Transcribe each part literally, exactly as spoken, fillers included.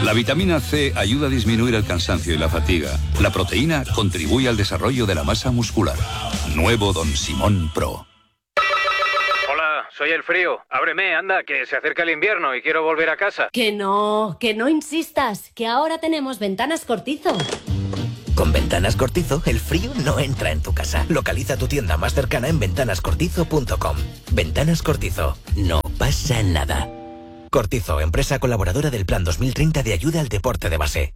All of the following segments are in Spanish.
La vitamina C ayuda a disminuir el cansancio y la fatiga. La proteína contribuye al desarrollo de la masa muscular. Nuevo Don Simón Pro. Hola, soy el frío. Ábreme, anda, que se acerca el invierno y quiero volver a casa. Que no, que no insistas, que ahora tenemos Ventanas Cortizo. Con Ventanas Cortizo, el frío no entra en tu casa. Localiza tu tienda más cercana en ventanas cortizo punto com. Ventanas Cortizo. No pasa nada. Cortizo, empresa colaboradora del Plan dos mil treinta de ayuda al deporte de base.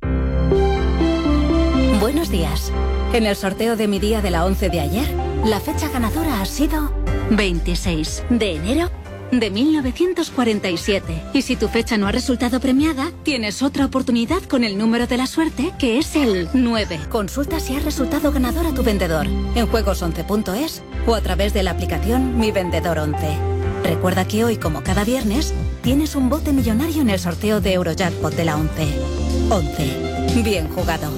Buenos días. En el sorteo de mi día de la once de ayer, la fecha ganadora ha sido veintiséis de enero de mil novecientos cuarenta y siete. Y si tu fecha no ha resultado premiada, tienes otra oportunidad con el número de la suerte, que es el nueve. Consulta si ha resultado ganador a tu vendedor en juegos once punto es o a través de la aplicación Mi Vendedor once. Recuerda que hoy, como cada viernes, tienes un bote millonario en el sorteo de Eurojackpot de la once. once. Bien jugado.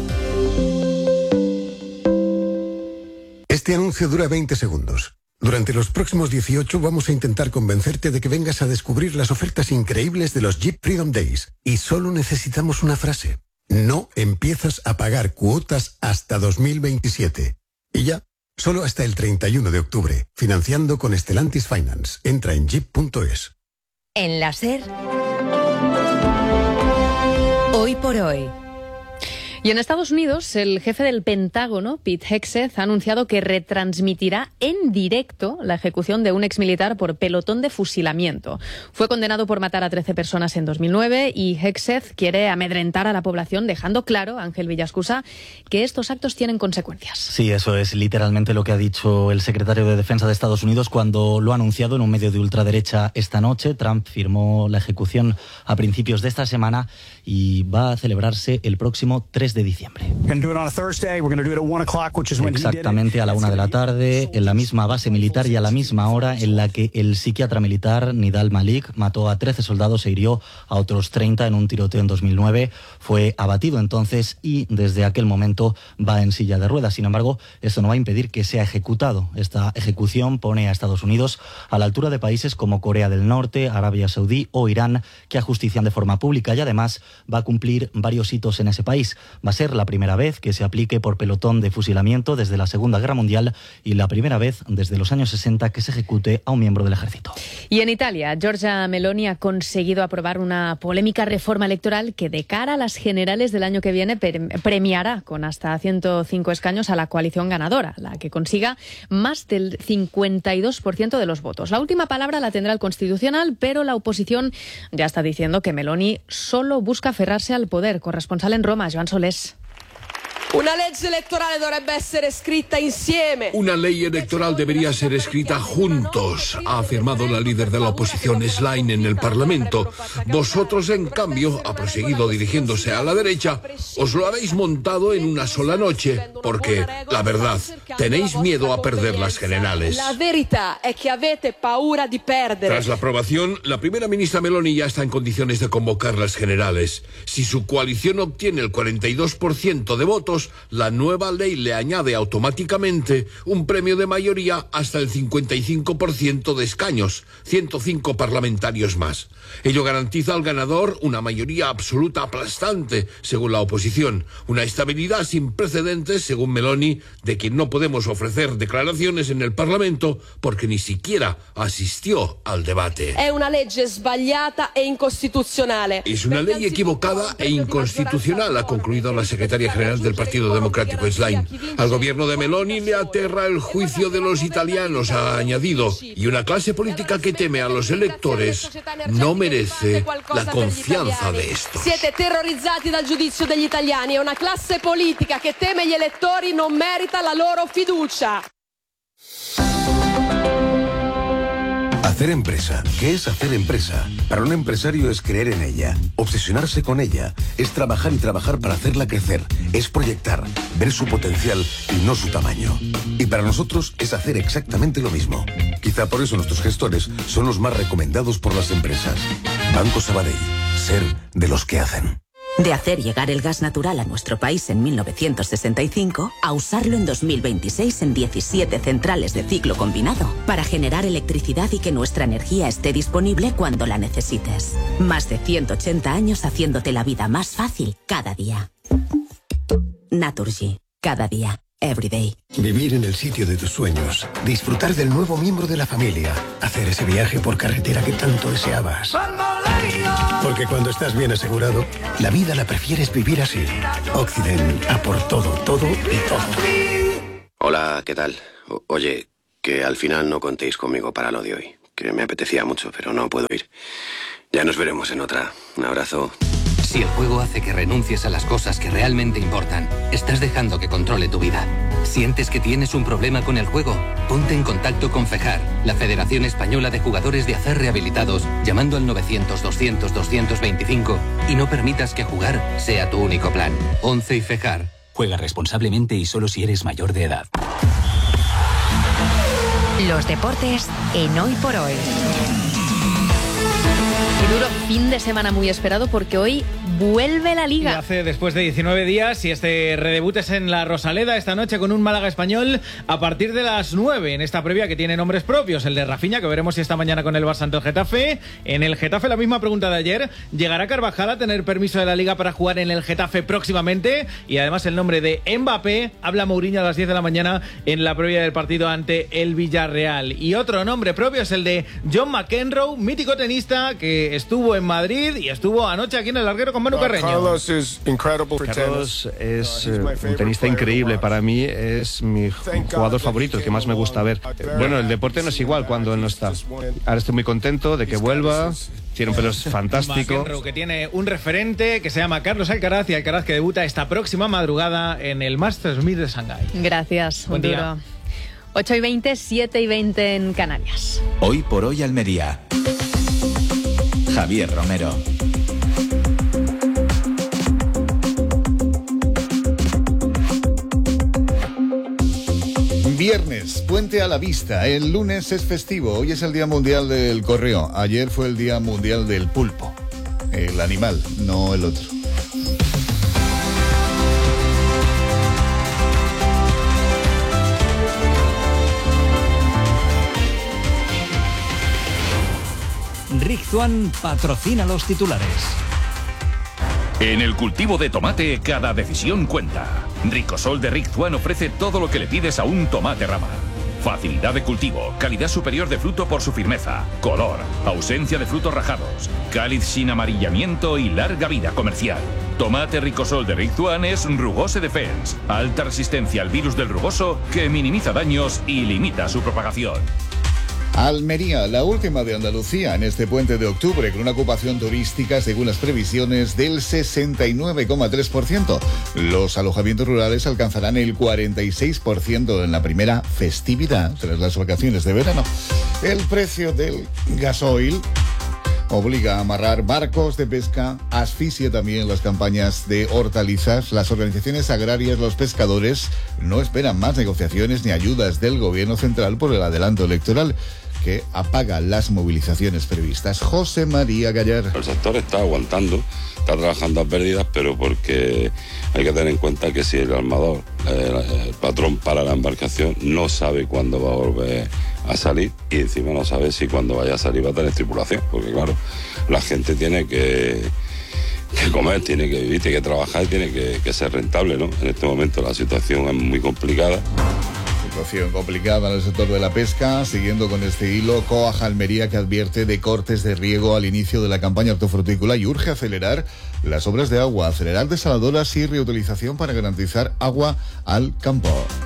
Este anuncio dura veinte segundos. Durante los próximos dieciocho vamos a intentar convencerte de que vengas a descubrir las ofertas increíbles de los Jeep Freedom Days. Y solo necesitamos una frase. No empiezas a pagar cuotas hasta dos mil veintisiete. Y ya, solo hasta el treinta y uno de octubre. Financiando con Stellantis Finance. Entra en jeep punto es. En la SER, hoy por hoy. Y en Estados Unidos, el jefe del Pentágono, Pete Hegseth, ha anunciado que retransmitirá en directo la ejecución de un exmilitar por pelotón de fusilamiento. Fue condenado por matar a trece personas en dos mil nueve y Hegseth quiere amedrentar a la población, dejando claro, Ángel Villascusa, que estos actos tienen consecuencias. Sí, eso es literalmente lo que ha dicho el secretario de Defensa de Estados Unidos cuando lo ha anunciado en un medio de ultraderecha esta noche. Trump firmó la ejecución a principios de esta semana y va a celebrarse el próximo tres de diciembre. Exactamente a la una de la tarde, en la misma base militar y a la misma hora en la que el psiquiatra militar Nidal Malik mató a trece soldados e hirió a otros treinta en un tiroteo en dos mil nueve. Fue abatido entonces y desde aquel momento va en silla de ruedas. Sin embargo, esto no va a impedir que sea ejecutado. Esta ejecución pone a Estados Unidos a la altura de países como Corea del Norte, Arabia Saudí o Irán, que ajustician de forma pública, y además va a cumplir varios hitos en ese país. Va a ser la primera vez que se aplique por pelotón de fusilamiento desde la Segunda Guerra Mundial y la primera vez desde los años sesenta que se ejecute a un miembro del ejército. Y en Italia, Giorgia Meloni ha conseguido aprobar una polémica reforma electoral que de cara a las generales del año que viene premiará con hasta ciento cinco escaños a la coalición ganadora, la que consiga más del cincuenta y dos por ciento de los votos. La última palabra la tendrá el Constitucional, pero la oposición ya está diciendo que Meloni solo busca aferrarse al poder. Corresponsal en Roma, Joan Solés. Una legge electorale dovrebbe essere scritta insieme. Una ley electoral debería ser escrita juntos, ha afirmado la líder de la oposición Schlein en el Parlamento. Vosotros, en cambio, ha proseguido dirigiéndose a la derecha, os lo habéis montado en una sola noche, porque, la verdad, tenéis miedo a perder las generales. La verità è che avete paura di perdere. Tras la aprobación, la primera ministra Meloni ya está en condiciones de convocar las generales. Si su coalición obtiene el cuarenta y dos por ciento de votos, la nueva ley le añade automáticamente un premio de mayoría hasta el cincuenta y cinco por ciento de escaños, ciento cinco parlamentarios más. Ello garantiza al ganador una mayoría absoluta aplastante, según la oposición, una estabilidad sin precedentes, según Meloni, de quien no podemos ofrecer declaraciones en el Parlamento porque ni siquiera asistió al debate. Es una legge sbagliata e incostituzionale. Es una ley equivocada e inconstitucional, ha concluido la secretaria general del Partido Democrático Schlein. Al gobierno de Meloni le aterra el juicio de los italianos, ha añadido, y una clase política que teme a los electores no merece la confianza de estos. Siete terrorizzati dal giudizio degli italiani e una classe politica che teme gli elettori non merita la loro fiducia. Hacer empresa. ¿Qué es hacer empresa? Para un empresario es creer en ella, obsesionarse con ella, es trabajar y trabajar para hacerla crecer, es proyectar, ver su potencial y no su tamaño. Y para nosotros es hacer exactamente lo mismo. Quizá por eso nuestros gestores son los más recomendados por las empresas. Banco Sabadell. Ser de los que hacen. De hacer llegar el gas natural a nuestro país en mil novecientos sesenta y cinco a usarlo en dos mil veintiséis en diecisiete centrales de ciclo combinado para generar electricidad y que nuestra energía esté disponible cuando la necesites. Más de ciento ochenta años haciéndote la vida más fácil cada día. Naturgy. Cada día. Everyday. Vivir en el sitio de tus sueños. Disfrutar del nuevo miembro de la familia. Hacer ese viaje por carretera que tanto deseabas. Porque cuando estás bien asegurado, la vida la prefieres vivir así. Occident. A por todo, todo y todo. Hola, ¿qué tal? O- oye, que al final no contéis conmigo para lo de hoy. Que me apetecía mucho, pero no puedo ir. Ya nos veremos en otra. Un abrazo. Si el juego hace que renuncies a las cosas que realmente importan, estás dejando que controle tu vida. ¿Sientes que tienes un problema con el juego? Ponte en contacto con FEJAR, la Federación Española de Jugadores de Azar Rehabilitados, llamando al novecientos, doscientos, doscientos veinticinco y no permitas que jugar sea tu único plan. once y FEJAR. Juega responsablemente y solo si eres mayor de edad. Los deportes en Hoy por Hoy. Qué duro fin de semana muy esperado porque hoy vuelve la Liga. Y hace después de diecinueve días y este redebut es en la Rosaleda esta noche con un Málaga Español a partir de las nueve en esta previa que tiene nombres propios, el de Rafinha, que veremos si esta mañana con el Barça ante el Getafe. En el Getafe la misma pregunta de ayer, ¿llegará Carvajal a tener permiso de la Liga para jugar en el Getafe próximamente? Y además el nombre de Mbappé, habla Mourinho a las diez de la mañana en la previa del partido ante el Villarreal. Y otro nombre propio es el de John McEnroe, mítico tenista que estuvo en Madrid y estuvo anoche aquí en el Larguero con Manu Carreño. Carlos es es eh, un tenista increíble. Para mí es mi jugador favorito, el que más me gusta ver. Bueno, el deporte no es igual cuando él no está. Ahora estoy muy contento de que vuelva. Tiene un pelo fantástico. McEnroe, que tiene un referente que se llama Carlos Alcaraz, y Alcaraz que debuta esta próxima madrugada en el Masters mil de Shanghái. Gracias. Buen día. Duro. ocho y veinte, siete y veinte en Canarias. Hoy por hoy Almería. Javier Romero. Viernes, puente a la vista. El lunes es festivo. Hoy es el Día Mundial del Correo. Ayer fue el Día Mundial del Pulpo. El animal, no el otro. Rick patrocina los titulares. En el cultivo de tomate, cada decisión cuenta. Ricosol de Rick Swan ofrece todo lo que le pides a un tomate rama. Facilidad de cultivo, calidad superior de fruto por su firmeza, color, ausencia de frutos rajados, cáliz sin amarillamiento y larga vida comercial. Tomate Ricosol de Rick Swan es Rugose Defense, alta resistencia al virus del rugoso que minimiza daños y limita su propagación. Almería, la última de Andalucía en este puente de octubre, con una ocupación turística, según las previsiones, del sesenta y nueve coma tres por ciento. Los alojamientos rurales alcanzarán el cuarenta y seis por ciento en la primera festividad tras las vacaciones de verano. El precio del gasoil obliga a amarrar barcos de pesca, asfixia también las campañas de hortalizas. Las organizaciones agrarias, los pescadores, no esperan más negociaciones ni ayudas del gobierno central por el adelanto electoral, que apaga las movilizaciones previstas. José María Gallar. El sector está aguantando, está trabajando a pérdidas, pero porque hay que tener en cuenta que si el armador, el, el patrón para la embarcación, no sabe cuándo va a volver a salir, y encima no sabe si cuando vaya a salir va a tener tripulación, porque claro, la gente tiene que, que comer, tiene que vivir, tiene que trabajar y tiene que, que ser rentable, ¿no? En este momento la situación es muy complicada. Situación complicada en el sector de la pesca. Siguiendo con este hilo, Coag Almería, que advierte de cortes de riego al inicio de la campaña hortofrutícola y urge acelerar las obras de agua, acelerar desaladoras y reutilización para garantizar agua al campo.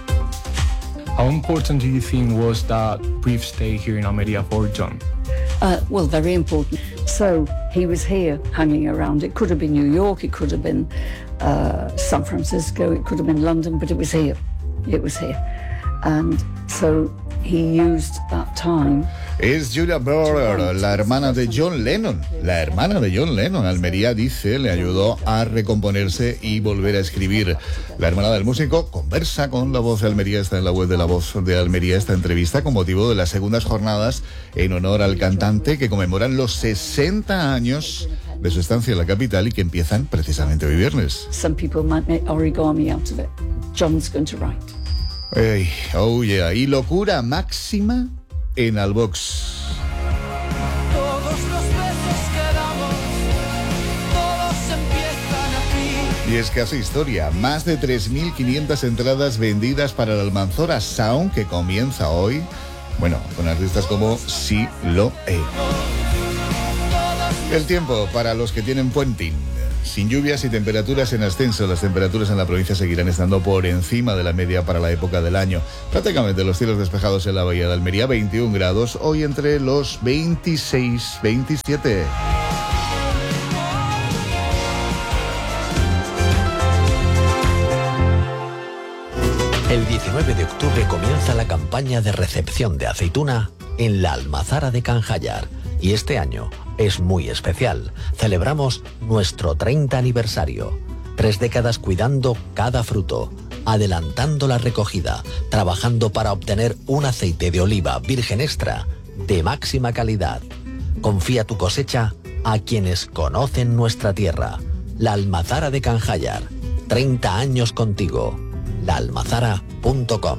How important do you think was that brief stay here in Almería for John? Uh, well, very important. So he was here hanging around. It could have been New York, it could have been uh, San Francisco, it could have been London, but it was here. It was here. And so he used that time. Es Julia Brewer, la hermana de John Lennon. La hermana de John Lennon. Almería, dice, le ayudó a recomponerse y volver a escribir. La hermana del músico conversa con La Voz de Almería. Está en la web de La Voz de Almería esta entrevista con motivo de las segundas jornadas en honor al cantante, que conmemoran los sesenta años de su estancia en la capital y que empiezan precisamente hoy viernes. Some people might make origami out of it. John's going to write. Hey, oh yeah, y locura máxima en Albox. Todos los besos que damos, todos empiezan aquí. Y es que hace historia, más de tres mil quinientas entradas vendidas para el Almanzora Sound que comienza hoy, bueno, con artistas como Siloé. El tiempo para los que tienen puenting. Sin lluvias y temperaturas en ascenso, las temperaturas en la provincia seguirán estando por encima de la media para la época del año. Prácticamente los cielos despejados en la bahía de Almería, veintiún grados, hoy entre los veintiséis, veintisiete. El diecinueve de octubre comienza la campaña de recepción de aceituna en la Almazara de Canjallar. Y este año es muy especial. Celebramos nuestro treinta aniversario. Tres décadas cuidando cada fruto, adelantando la recogida, trabajando para obtener un aceite de oliva virgen extra de máxima calidad. Confía tu cosecha a quienes conocen nuestra tierra. La Almazara de Canjallar. treinta años contigo. la almazara punto com.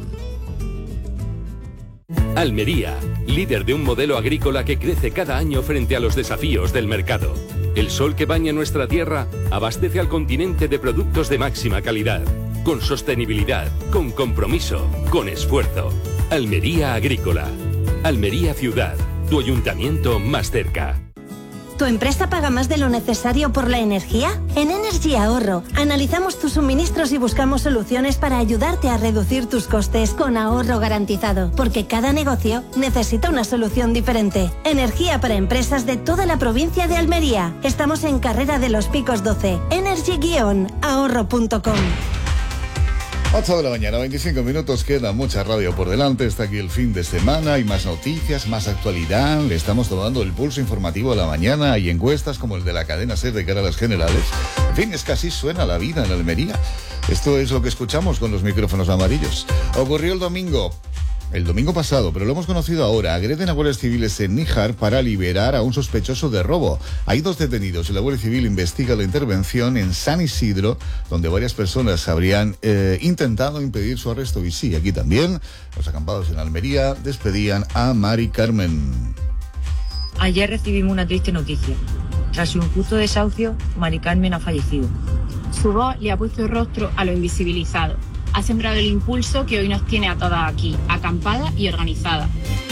Almería, líder de un modelo agrícola que crece cada año frente a los desafíos del mercado. El sol que baña nuestra tierra abastece al continente de productos de máxima calidad, con sostenibilidad, con compromiso, con esfuerzo. Almería Agrícola. Almería Ciudad, tu ayuntamiento más cerca. ¿Tu empresa paga más de lo necesario por la energía? En Energy Ahorro analizamos tus suministros y buscamos soluciones para ayudarte a reducir tus costes con ahorro garantizado, porque cada negocio necesita una solución diferente. Energía para empresas de toda la provincia de Almería. Estamos en Carrera de los Picos doce. energy guion ahorro punto com. ocho de la mañana, veinticinco minutos, queda mucha radio por delante, está aquí el fin de semana, hay más noticias, más actualidad, le estamos tomando el pulso informativo a la mañana, hay encuestas como el de la cadena SER de cara a las generales. En fin, es que así suena la vida en Almería. Esto es lo que escuchamos con los micrófonos amarillos. Ocurrió el domingo. El domingo pasado, pero lo hemos conocido ahora. Agreden a guardias civiles en Níjar para liberar a un sospechoso de robo. Hay dos detenidos y la Guardia Civil investiga la intervención en San Isidro, donde varias personas habrían eh, intentado impedir su arresto. Y sí, aquí también, los acampados en Almería despedían a Mari Carmen. Ayer recibimos una triste noticia. Tras un injusto desahucio, Mari Carmen ha fallecido. Su voz le ha puesto el rostro a lo invisibilizado. Ha sembrado el impulso que hoy nos tiene a todas aquí, acampadas y organizadas.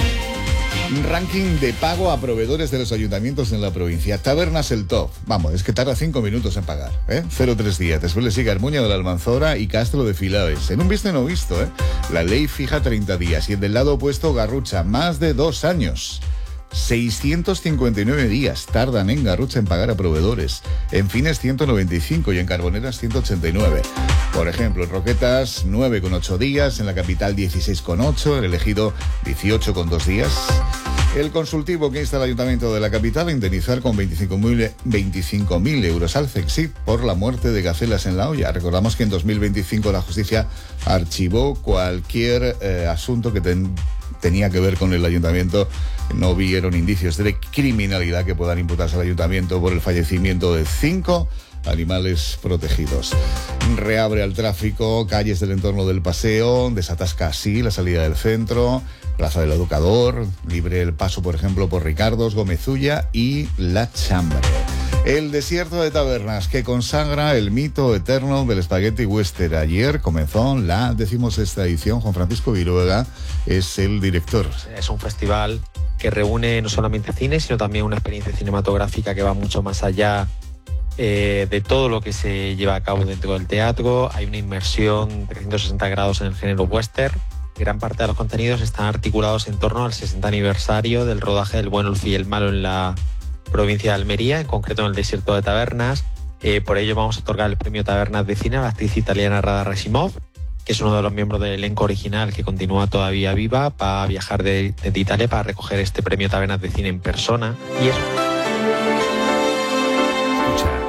Ranking de pago a proveedores de los ayuntamientos en la provincia. Tabernas el top. Vamos, es que tarda cinco minutos en pagar, ¿eh? cero tres días. Después le sigue Armuña de la Almanzora y Castro de Filaves. En un visto y no visto, ¿eh? La ley fija treinta días y en del lado opuesto Garrucha, más de dos años. seiscientos cincuenta y nueve días tardan en Garrucha en pagar a proveedores. En Fines ciento noventa y cinco y en Carboneras ciento ochenta y nueve. Por ejemplo, en Roquetas nueve coma ocho días, en la capital dieciséis coma ocho, en el Ejido dieciocho coma dos días. El consultivo que insta al Ayuntamiento de la capital a indemnizar con veinticinco mil euros al CEXIP por la muerte de gacelas en La Hoya. Recordamos que en dos mil veinticinco la justicia archivó cualquier eh, asunto que ten, tenía que ver con el Ayuntamiento. No vieron indicios de criminalidad que puedan imputarse al Ayuntamiento por el fallecimiento de cinco animales protegidos. Reabre al tráfico calles del entorno del paseo, desatasca así la salida del centro, Plaza del Educador, libre el paso, por ejemplo, por Ricardos, Gómezulla y La Chambre. El desierto de tabernas que consagra el mito eterno del Spaghetti Western. Ayer comenzó la decimosexta edición. Juan Francisco Viruega es el director. Es un festival que reúne no solamente cine, sino también una experiencia cinematográfica que va mucho más allá eh, de todo lo que se lleva a cabo dentro del teatro. Hay una inmersión trescientos sesenta grados en el género western. Gran parte de los contenidos están articulados en torno al sesenta aniversario del rodaje del Bueno, el Fiel y el Malo en la provincia de Almería, en concreto en el desierto de Tabernas. Eh, por ello vamos a otorgar el premio Tabernas de Cine a la actriz italiana Rada Rasimov, que es uno de los miembros del elenco original que continúa todavía viva. Va a viajar de, de Italia para recoger este premio Tabernas de Cine en persona. Y es...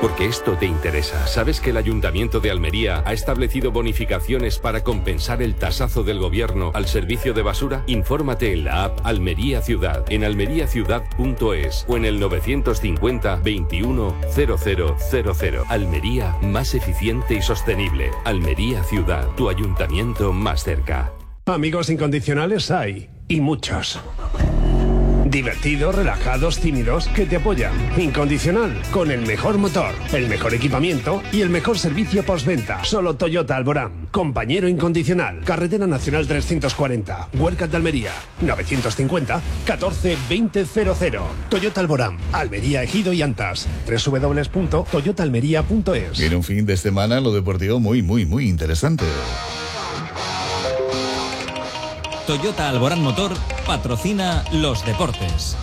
Porque esto te interesa. ¿Sabes que el Ayuntamiento de Almería ha establecido bonificaciones para compensar el tasazo del gobierno al servicio de basura? Infórmate en la app Almería Ciudad, en almería ciudad punto es o en el novecientos cincuenta veintiuno cero cero cero cero. Almería, más eficiente y sostenible. Almería Ciudad, tu ayuntamiento más cerca. Amigos incondicionales hay, y muchos. Divertidos, relajados, tímidos, que te apoyan. Incondicional, con el mejor motor, el mejor equipamiento y el mejor servicio postventa. Solo Toyota Alborán. Compañero incondicional. Carretera Nacional trescientos cuarenta. Huerca de Almería. novecientos cincuenta catorce veinte cero cero. Toyota Alborán. Almería, Ejido y Antas. doble u doble u doble u punto toyota almería punto es. Viene un fin de semana en lo deportivo muy, muy, muy interesante. Toyota Alborán Motor patrocina los deportes.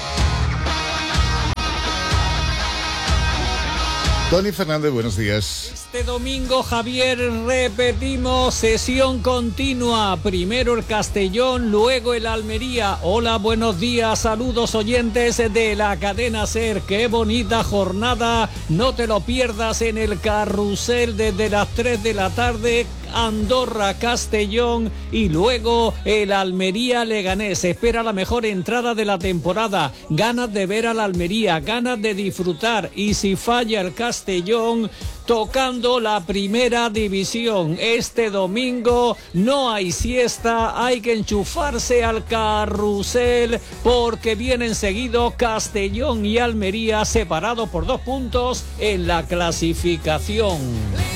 Tony Fernández, buenos días. Este domingo, Javier, repetimos sesión continua. Primero el Castellón, luego el Almería. Hola, buenos días, saludos oyentes de la cadena SER. Qué bonita jornada, no te lo pierdas en el carrusel desde las tres de la tarde. Andorra, Castellón y luego el Almería Leganés. Espera la mejor entrada de la temporada. Ganas de ver al Almería, ganas de disfrutar. Y si falla el Castellón, tocando la primera división. Este domingo no hay siesta, hay que enchufarse al carrusel porque vienen seguido Castellón y Almería separados por dos puntos en la clasificación.